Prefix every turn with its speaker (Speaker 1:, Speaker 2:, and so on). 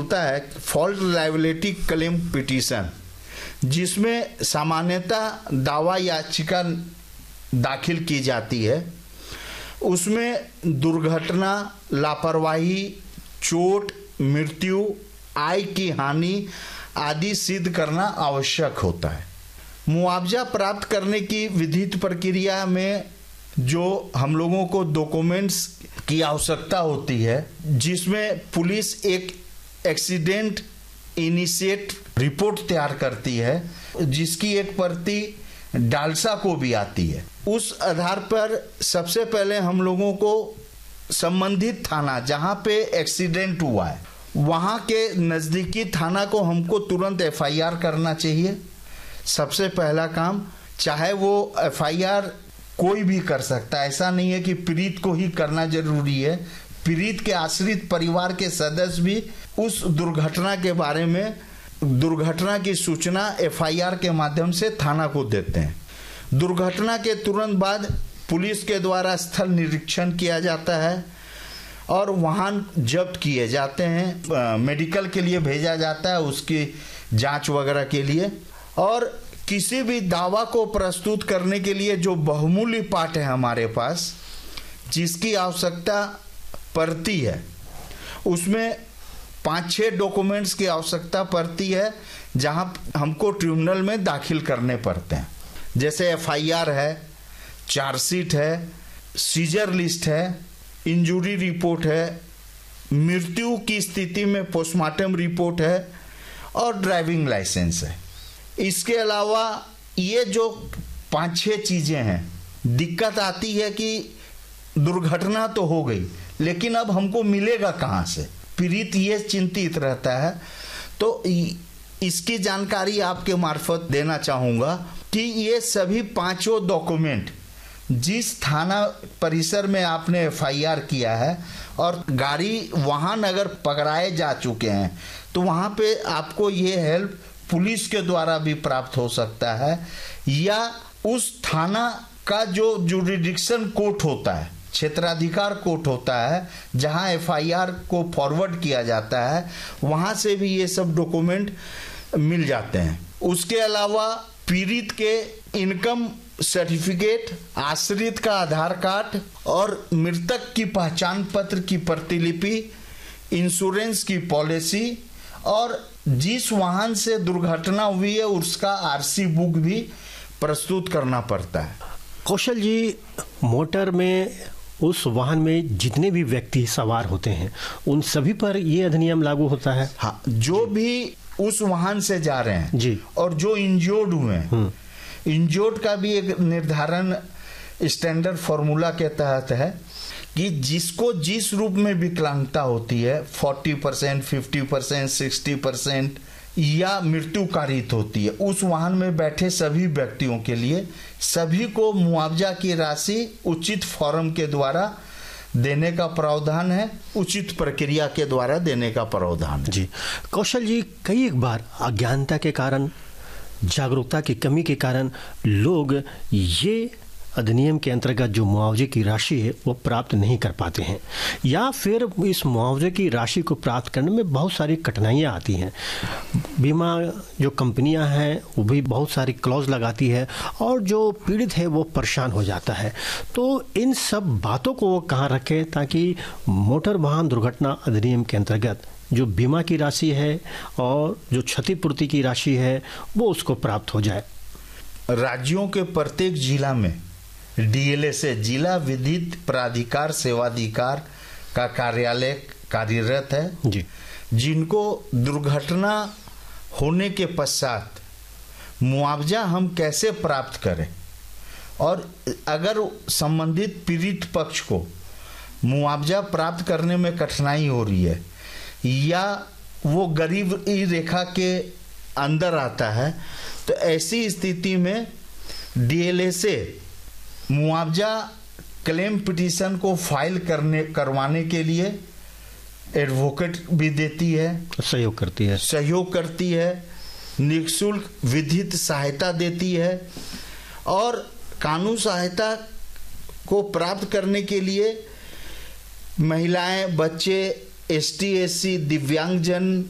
Speaker 1: बोलता है fault liability claim petition, जिसमें सामान्यतः दावा याचिका दाखिल की जाती है। उसमें दुर्घटना, लापरवाही, चोट, मृत्यु, आय की हानि आदि सिद्ध करना आवश्यक होता है। मुआवजा प्राप्त करने की विधित प्रक्रिया में जो हम लोगों को डॉक्यूमेंट्स की आवश्यकता होती है, जिसमें पुलिस एक एक्सीडेंट इनिशिएट रिपोर्ट तैयार करती है, जिसकी एक प्रति डालसा को भी आती है। उस आधार पर सबसे पहले हम लोगों को संबंधित थाना जहां पे एक्सीडेंट हुआ है वहां के नजदीकी थाना को हमको तुरंत एफआईआर करना चाहिए। सबसे पहला काम, चाहे वो एफआईआर कोई भी कर सकता है, ऐसा नहीं है कि पीड़ित को ही करना जरूरी है। पीड़ित के आश्रित परिवार के सदस्य भी उस दुर्घटना के बारे में, दुर्घटना की सूचना एफआईआर के माध्यम से थाना को देते हैं। दुर्घटना के तुरंत बाद पुलिस के द्वारा स्थल निरीक्षण किया जाता है और वाहन जब्त किए जाते हैं, मेडिकल के लिए भेजा जाता है उसकी जांच वगैरह के लिए। और किसी भी दावा को प्रस्तुत करने के लिए जो बहुमूल्य पाठ है हमारे पास, जिसकी आवश्यकता पड़ती है, उसमें 5-6 डॉक्यूमेंट्स की आवश्यकता पड़ती है जहां हमको ट्रिब्यूनल में दाखिल करने पड़ते हैं। जैसे एफआईआर है, चार्जशीट है, सीजर लिस्ट है, इंजुरी रिपोर्ट है, मृत्यु की स्थिति में पोस्टमार्टम रिपोर्ट है और ड्राइविंग लाइसेंस है। इसके अलावा ये जो 5-6 चीजें हैं, दिक्कत आती है कि दुर्घटना तो हो गई लेकिन अब हमको मिलेगा कहां से, पीड़ित ये चिंतित रहता है। तो इसकी जानकारी आपके मार्फत देना चाहूंगा कि ये सभी 5 डॉक्यूमेंट जिस थाना परिसर में आपने एफआईआर किया है और गाड़ी वाहन अगर पकड़ाए जा चुके हैं तो वहां पे आपको ये हेल्प पुलिस के द्वारा भी प्राप्त हो सकता है, या उस थाना का जो जुरिडिक्शन कोर्ट होता है, क्षेत्राधिकार कोर्ट होता है, जहां एफआईआर को फॉरवर्ड किया जाता है, वहां से भी ये सब डॉक्यूमेंट मिल जाते हैं। उसके अलावा पीड़ित के इनकम सर्टिफिकेट, आश्रित का आधार कार्ड और मृतक की पहचान पत्र की प्रतिलिपि, इंश्योरेंस की पॉलिसी और जिस वाहन से दुर्घटना हुई है उसका आरसी बुक भी प्रस्तुत करना पड़ता है।
Speaker 2: कौशल जी, मोटर में उस वाहन में जितने भी व्यक्ति सवार होते हैं उन सभी पर ये अधिनियम लागू होता है?
Speaker 1: हाँ, जो भी उस वाहन से जा रहे हैं
Speaker 2: जी, और
Speaker 1: जो इंजोर्ड हुए हैं, इंजोर्ड का भी एक निर्धारण स्टैंडर्ड फॉर्मूला के तहत है कि जिसको जिस रूप में विकलांगता होती है, 40%, 50%, 60% या मृत्यु कारित होती है, उस वाहन में बैठे सभी व्यक्तियों के लिए सभी को मुआवजा की राशि उचित फॉर्म के द्वारा देने का प्रावधान है, उचित प्रक्रिया के द्वारा देने का प्रावधान है।
Speaker 2: जी कौशल जी, कई एक बार अज्ञानता के कारण, जागरूकता की कमी के कारण लोग ये अधिनियम के अंतर्गत जो मुआवजे की राशि है वो प्राप्त नहीं कर पाते हैं, या फिर इस मुआवजे की राशि को प्राप्त करने में बहुत सारी कठिनाइयाँ आती हैं। बीमा जो कंपनियां हैं वो भी बहुत सारी क्लॉज लगाती है और जो पीड़ित है वो परेशान हो जाता है। तो इन सब बातों को वो कहाँ रखें ताकि मोटर वाहन दुर्घटना अधिनियम के अंतर्गत जो बीमा की राशि है और जो क्षतिपूर्ति की राशि है वो उसको प्राप्त हो जाए?
Speaker 1: राज्यों के प्रत्येक जिला में डीएलएसए, जिला विधिक प्राधिकार सेवाधिकार का कार्यालय कार्यरत है
Speaker 2: जी,
Speaker 1: जिनको दुर्घटना होने के पश्चात मुआवजा हम कैसे प्राप्त करें, और अगर संबंधित पीड़ित पक्ष को मुआवजा प्राप्त करने में कठिनाई हो रही है या वो गरीबी रेखा के अंदर आता है, तो ऐसी स्थिति में डीएलएसए मुआवजा क्लेम पिटीशन को फाइल करवाने के लिए एडवोकेट भी देती है,
Speaker 2: सहयोग करती है, निःशुल्क विधिक सहायता देती है और कानून सहायता को प्राप्त करने के लिए महिलाएं, बच्चे, एसटी, एससी, दिव्यांगजन